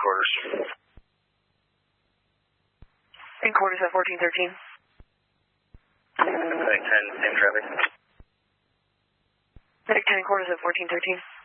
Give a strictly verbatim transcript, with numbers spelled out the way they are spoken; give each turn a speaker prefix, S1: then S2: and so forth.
S1: quarters.
S2: In quarters at fourteen thirteen.
S1: Medic ten, same traffic.
S2: Medic ten in quarters at fourteen thirteen.